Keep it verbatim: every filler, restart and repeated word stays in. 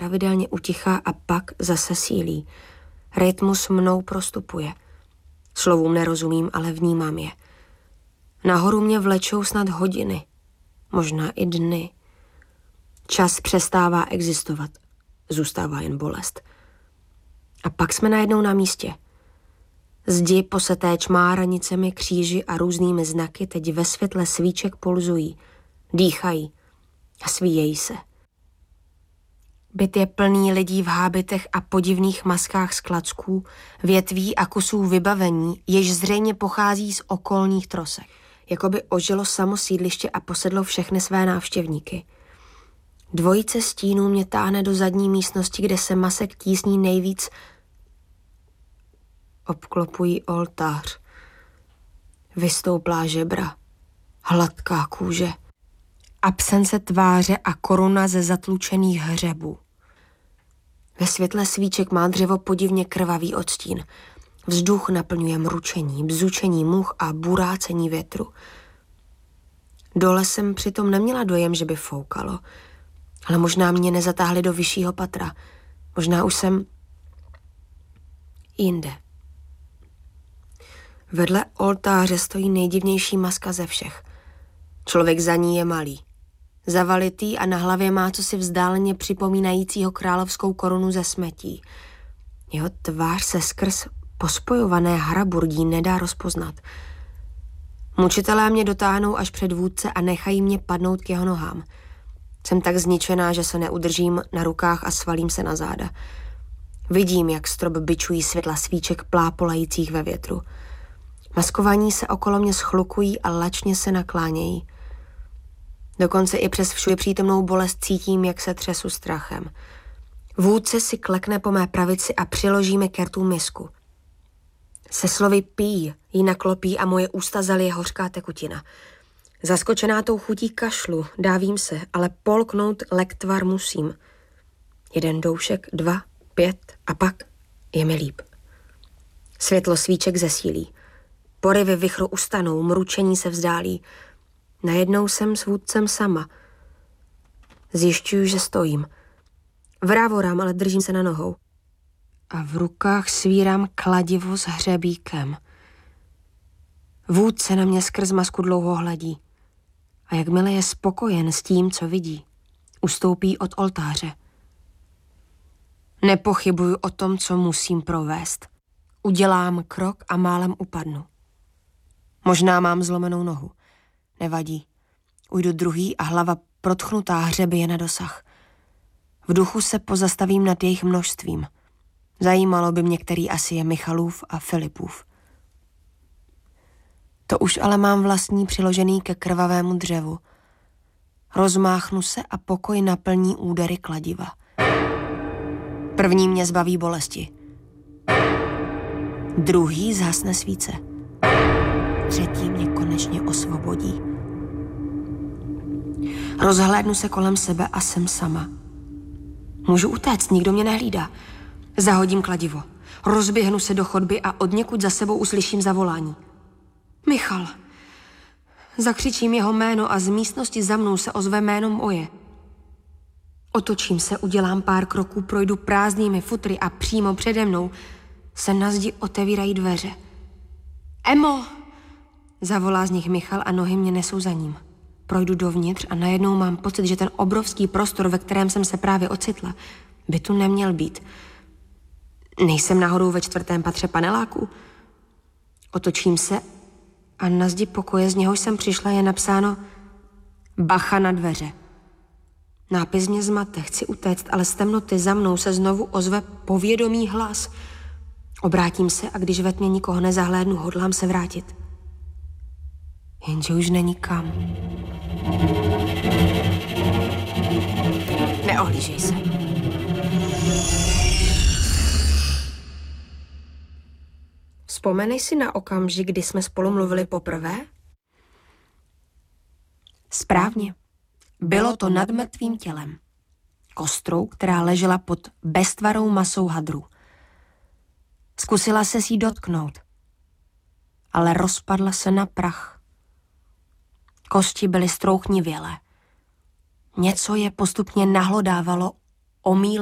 pravidelně utichá a pak zase sílí. Rytmus mnou prostupuje. Slovům nerozumím, ale vnímám je. Nahoru mě vlečou snad hodiny, možná i dny. Čas přestává existovat, zůstává jen bolest. A pak jsme najednou na místě. Zdi poseté čmáranicemi, kříži a různými znaky teď ve světle svíček pulzují, dýchají a svíjejí se. Byt je plný lidí v hábitech a podivných maskách z klacků, větví a kusů vybavení, jež zřejmě pochází z okolních trosek. Jakoby ožilo samo sídliště a posedlo všechny své návštěvníky. Dvojice stínů mě táhne do zadní místnosti, kde se masek tísní nejvíc. Obklopují oltář. Vystouplá žebra. Hladká kůže. Absence tváře a koruna ze zatlučených hřebů. Ve světle svíček má dřevo podivně krvavý odstín. Vzduch naplňuje mručení, bzučení much a burácení větru. Dole jsem přitom neměla dojem, že by foukalo, ale možná mě nezatáhli do vyššího patra. Možná už jsem jinde. Vedle oltáře stojí nejdivnější maska ze všech. Člověk za ní je malý. Zavalitý a na hlavě má cosi vzdáleně připomínajícího královskou korunu ze smetí. Jeho tvář se skrz pospojované haraburdí nedá rozpoznat. Mučitelé mě dotáhnou až před vůdce a nechají mě padnout k jeho nohám. Jsem tak zničená, že se neudržím na rukách a svalím se na záda. Vidím, jak strop bičují světla svíček plápolajících ve větru. Maskovaní se okolo mě schlukují a lačně se naklánějí. Dokonce i přes všude přítomnou bolest cítím, jak se třesu strachem. Vůdce si klekne po mé pravici a přiloží mi ke rtu misku. Se slovy pí jí naklopí a moje ústa zalije hořká tekutina. Zaskočená tou chutí kašlu, dávím se, ale polknout lektvar musím. Jeden doušek, dva, pět a pak je mi líp. Světlo svíček zesílí. Poryvy vichru ustanou, mručení se vzdálí. Najednou jsem s vůdcem sama. Zjišťuju, že stojím. Vrávorám, ale držím se na nohou. A v rukách svírám kladivo s hřebíkem. Vůdce na mě skrz masku dlouho hledí. A jakmile je spokojen s tím, co vidí, ustoupí od oltáře. Nepochybuju o tom, co musím provést. Udělám krok a málem upadnu. Možná mám zlomenou nohu. Nevadí. Ujdu druhý a hlava protchnutá hřeby je na dosah. V duchu se pozastavím nad jejich množstvím. Zajímalo by mě, který asi je Michalův a Filipův. To už ale mám vlastní přiložený ke krvavému dřevu. Rozmáchnu se a pokoj naplní údery kladiva. První mě zbaví bolesti. Druhý zhasne svíce. Třetí mě konečně osvobodí. Rozhlédnu se kolem sebe a jsem sama. Můžu utéct, nikdo mě nehlídá. Zahodím kladivo. Rozběhnu se do chodby a odněkud za sebou uslyším zavolání. Michal. Zakřičím jeho jméno a z místnosti za mnou se ozve jméno moje. Otočím se, udělám pár kroků, projdu prázdnými futry a přímo přede mnou se na zdi otevírají dveře. Emo! Zavolá z nich Michal a nohy mě nesou za ním. Projdu dovnitř a najednou mám pocit, že ten obrovský prostor, ve kterém jsem se právě ocitla, by tu neměl být. Nejsem náhodou ve čtvrtém patře paneláku? Otočím se a na zdi pokoje, z něhož jsem přišla, je napsáno Bacha na dveře. Nápis mě zmate, chci utéct, ale z temnoty za mnou se znovu ozve povědomý hlas. Obrátím se a když ve tmě nikoho nezahlédnu, hodlám se vrátit. Jenže už není kam. Neohlížej se. Vzpomenej si na okamžik, kdy jsme spolu mluvili poprvé? Správně. Bylo to nad mrtvým tělem. Kostrou, která ležela pod beztvarou masou hadrů. Zkusila se jí dotknout, ale rozpadla se na prach. Kosti byly strouchnivělé. Něco je postupně nahlodávalo omíl